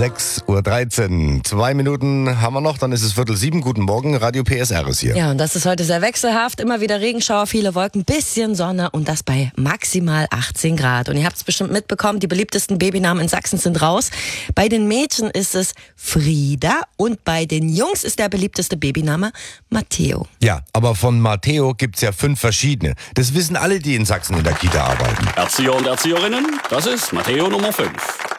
6:13 Uhr. 2 Minuten haben wir noch, dann ist es 6:45. Guten Morgen, Radio PSR ist hier. Ja, und das ist heute sehr wechselhaft. Immer wieder Regenschauer, viele Wolken, bisschen Sonne und das bei maximal 18 Grad. Und ihr habt es bestimmt mitbekommen, die beliebtesten Babynamen in Sachsen sind raus. Bei den Mädchen ist es Frieda und bei den Jungs ist der beliebteste Babyname Matteo. Ja, aber von Matteo gibt's ja 5 verschiedene. Das wissen alle, die in Sachsen in der Kita arbeiten. Erzieher und Erzieherinnen, das ist Matteo Nummer 5.